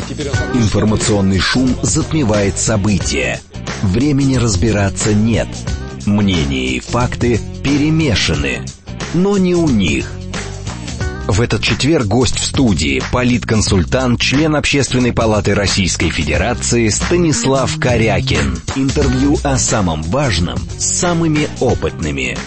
Информационный шум затмевает события. Времени разбираться нет. Мнения и факты перемешаны. Но не у них. В этот четверг гость в студии – политконсультант, член Общественной палаты Российской Федерации Станислав Корякин. Интервью о самом важном с самыми опытными.